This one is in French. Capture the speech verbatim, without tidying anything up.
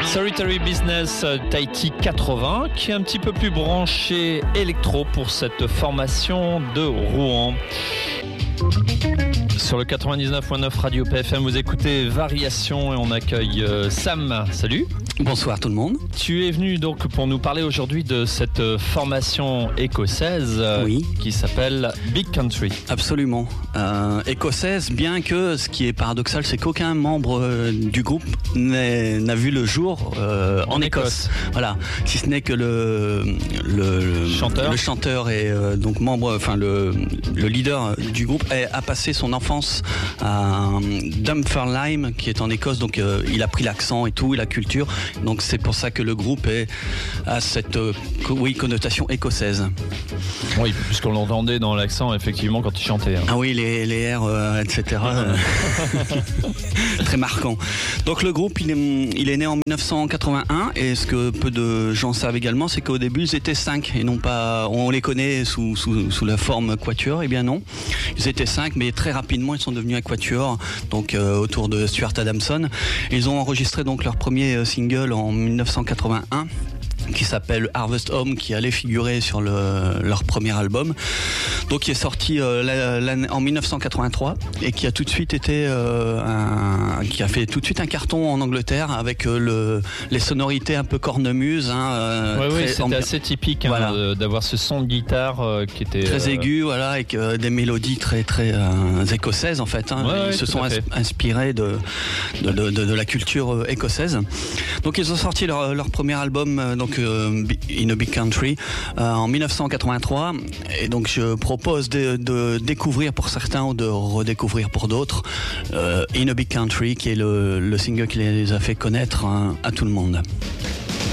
Solitary Business Tahiti quatre-vingts, qui est un petit peu plus branché électro pour cette formation de Rouen. Sur le quatre-vingt-dix-neuf virgule neuf Radio P F M, vous écoutez Variation et on accueille euh, Sam. Salut. Bonsoir tout le monde. Tu es venu donc pour nous parler aujourd'hui de cette formation écossaise euh, oui. qui s'appelle Big Country. Absolument. Euh, écossaise, bien que ce qui est paradoxal, c'est qu'aucun membre euh, du groupe n'a vu le jour euh, en, en Écosse. Écosse. Voilà. Si ce n'est que le, le, le chanteur, le chanteur et euh, donc membre, enfin le, le leader du groupe a, a passé son enfance à Dunfermline, qui est en Écosse. Donc euh, il a pris l'accent et tout, et la culture. Donc c'est pour ça que le groupe est, a cette euh, oui, connotation écossaise. Oui, puisqu'on l'entendait dans l'accent effectivement quand il chantait. Hein. Ah oui, les, les airs, euh, et cetera. euh, très marquant. Donc le groupe, il est, il est né en dix-neuf cent quatre-vingt-un, et ce que peu de gens savent également, c'est qu'au début ils étaient cinq et non pas, on les connaît sous, sous, sous la forme quatuor. Eh bien non, ils étaient cinq, mais très rapidement ils sont devenus un quatuor, donc euh, autour de Stuart Adamson. Ils ont enregistré donc leur premier single en dix-neuf cent quatre-vingt-un, qui s'appelle Harvest Home, qui allait figurer sur le, leur premier album, donc qui est sorti euh, la, la, en dix-neuf cent quatre-vingt-trois et qui a tout de suite été euh, un, qui a fait tout de suite un carton en Angleterre avec euh, le, les sonorités un peu cornemuse. Hein, euh, ouais, oui, c'était ambi- assez typique hein, voilà. euh, d'avoir ce son de guitare euh, qui était très euh... aigu, voilà, avec euh, des mélodies très très euh, écossaises en fait. Hein. Ouais, ils ouais, se sont ins- inspirés de de, de, de de la culture euh, écossaise. Donc ils ont sorti leur, leur premier album, euh, donc euh, In a Big Country, euh, en dix-neuf cent quatre-vingt-trois, et donc je propose de, de découvrir pour certains ou de redécouvrir pour d'autres euh, In a Big Country, qui est le, le single qui les a fait connaître hein, à tout le monde.